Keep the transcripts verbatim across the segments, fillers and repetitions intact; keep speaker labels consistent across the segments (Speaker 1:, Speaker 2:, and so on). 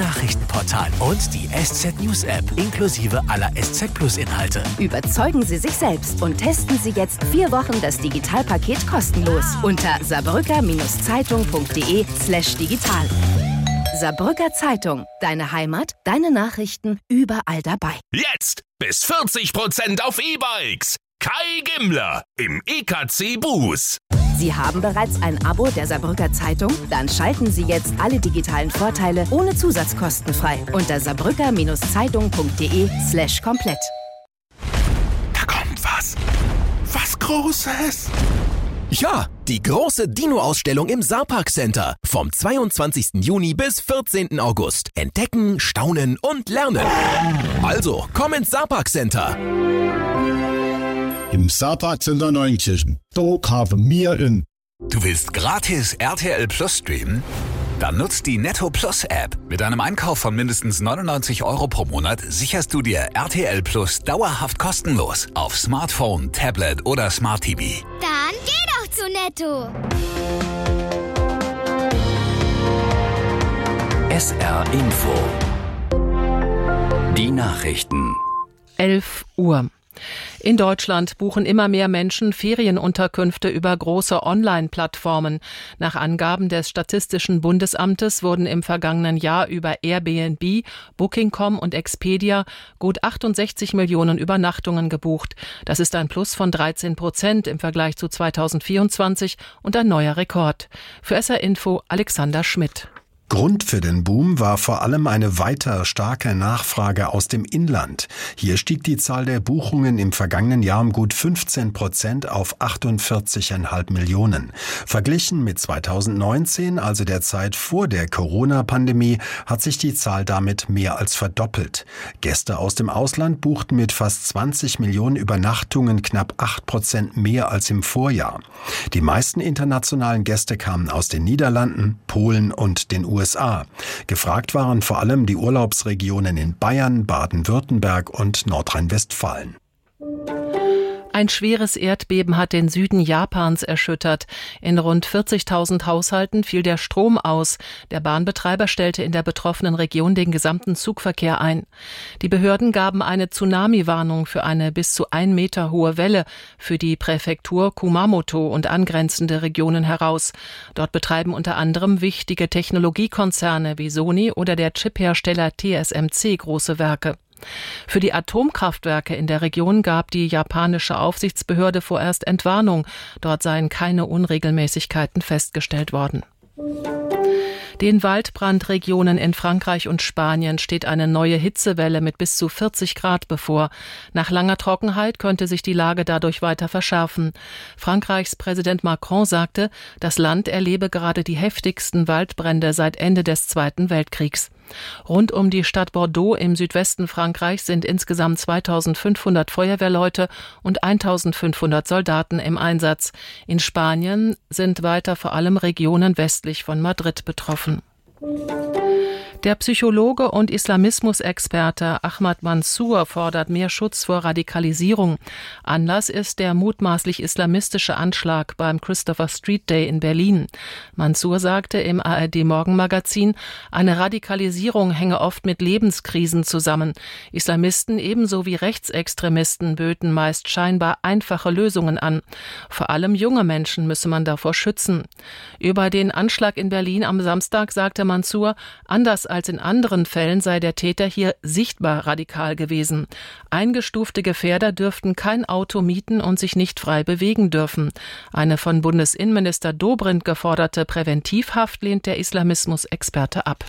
Speaker 1: Nachrichtenportal und die S Z News App inklusive aller S Z Plus Inhalte.
Speaker 2: Überzeugen Sie sich selbst und testen Sie jetzt vier Wochen das Digitalpaket kostenlos unter saarbrücker-zeitung.de slash digital. Saarbrücker Zeitung, deine Heimat, deine Nachrichten, überall dabei.
Speaker 3: Jetzt bis vierzig Prozent auf E-Bikes. Kai Gimmler im E K C Bus.
Speaker 2: Sie haben bereits ein Abo der Saarbrücker Zeitung? Dann schalten Sie jetzt alle digitalen Vorteile ohne Zusatzkosten frei unter saarbrücker-zeitung.de slash komplett.
Speaker 3: Da kommt was. Was Großes.
Speaker 4: Ja, die große Dino-Ausstellung im Saarpark Center. Vom zweiundzwanzigsten Juni bis vierzehnten August. Entdecken, staunen und lernen. Also, komm ins Saarpark Center.
Speaker 5: Im Saarpark Center Neunkirchen. Da haben wir in.
Speaker 6: Du willst gratis R T L Plus streamen? Dann nutzt die Netto Plus App. Mit einem Einkauf von mindestens neunundneunzig Euro pro Monat sicherst du dir R T L Plus dauerhaft kostenlos auf Smartphone, Tablet oder Smart T V.
Speaker 7: Dann geh doch zu Netto.
Speaker 8: S R Info. Die Nachrichten.
Speaker 9: elf Uhr. In Deutschland buchen immer mehr Menschen Ferienunterkünfte über große Online-Plattformen. Nach Angaben des Statistischen Bundesamtes wurden im vergangenen Jahr über Airbnb, Booking Punkt com und Expedia gut achtundsechzig Millionen Übernachtungen gebucht. Das ist ein Plus von dreizehn Prozent im Vergleich zu zweitausendvierundzwanzig und ein neuer Rekord. Für S R Info Alexander Schmidt.
Speaker 10: Grund für den Boom war vor allem eine weiter starke Nachfrage aus dem Inland. Hier stieg die Zahl der Buchungen im vergangenen Jahr um gut fünfzehn Prozent auf achtundvierzig Komma fünf Millionen. Verglichen mit zweitausendneunzehn, also der Zeit vor der Corona-Pandemie, hat sich die Zahl damit mehr als verdoppelt. Gäste aus dem Ausland buchten mit fast zwanzig Millionen Übernachtungen knapp acht Prozent mehr als im Vorjahr. Die meisten internationalen Gäste kamen aus den Niederlanden, Polen und den U S A. Gefragt waren vor allem die Urlaubsregionen in Bayern, Baden-Württemberg und Nordrhein-Westfalen.
Speaker 9: Ein schweres Erdbeben hat den Süden Japans erschüttert. In rund vierzigtausend Haushalten fiel der Strom aus. Der Bahnbetreiber stellte in der betroffenen Region den gesamten Zugverkehr ein. Die Behörden gaben eine Tsunami-Warnung für eine bis zu ein Meter hohe Welle für die Präfektur Kumamoto und angrenzende Regionen heraus. Dort betreiben unter anderem wichtige Technologiekonzerne wie Sony oder der Chiphersteller T S M C große Werke. Für die Atomkraftwerke in der Region gab die japanische Aufsichtsbehörde vorerst Entwarnung. Dort seien keine Unregelmäßigkeiten festgestellt worden. Den Waldbrandregionen in Frankreich und Spanien steht eine neue Hitzewelle mit bis zu vierzig Grad bevor. Nach langer Trockenheit könnte sich die Lage dadurch weiter verschärfen. Frankreichs Präsident Macron sagte, das Land erlebe gerade die heftigsten Waldbrände seit Ende des Zweiten Weltkriegs. Rund um die Stadt Bordeaux im Südwesten Frankreichs sind insgesamt zweitausendfünfhundert Feuerwehrleute und eintausendfünfhundert Soldaten im Einsatz. In Spanien sind weiter vor allem Regionen westlich von Madrid betroffen. Der Psychologe und Islamismusexperte Ahmad Mansour fordert mehr Schutz vor Radikalisierung. Anlass ist der mutmaßlich islamistische Anschlag beim Christopher Street Day in Berlin. Mansour sagte im A R D-Morgenmagazin, eine Radikalisierung hänge oft mit Lebenskrisen zusammen. Islamisten ebenso wie Rechtsextremisten böten meist scheinbar einfache Lösungen an. Vor allem junge Menschen müsse man davor schützen. Über den Anschlag in Berlin am Samstag sagte Mansour, anders als in anderen Fällen sei der Täter hier sichtbar radikal gewesen. Eingestufte Gefährder dürften kein Auto mieten und sich nicht frei bewegen dürfen. Eine von Bundesinnenminister Dobrindt geforderte Präventivhaft lehnt der Islamismusexperte ab.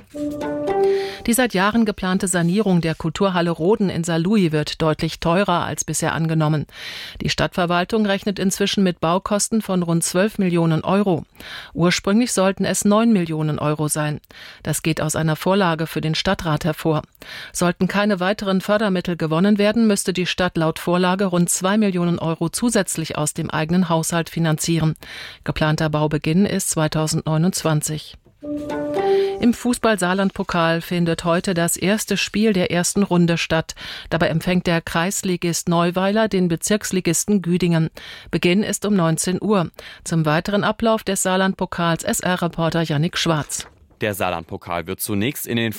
Speaker 9: Die seit Jahren geplante Sanierung der Kulturhalle Roden in Saarlouis wird deutlich teurer als bisher angenommen. Die Stadtverwaltung rechnet inzwischen mit Baukosten von rund zwölf Millionen Euro. Ursprünglich sollten es neun Millionen Euro sein. Das geht aus einer Vorlage für den Stadtrat hervor. Sollten keine weiteren Fördermittel gewonnen werden, müsste die Stadt laut Vorlage rund zwei Millionen Euro zusätzlich aus dem eigenen Haushalt finanzieren. Geplanter Baubeginn ist zweitausendneunundzwanzig. Im Fußball-Saarland-Pokal findet heute das erste Spiel der ersten Runde statt. Dabei empfängt der Kreisligist Neuweiler den Bezirksligisten Güdingen. Beginn ist um neunzehn Uhr. Zum weiteren Ablauf des Saarland-Pokals S R-Reporter Yannick Schwarz.
Speaker 11: Der Saarland-Pokal wird zunächst in den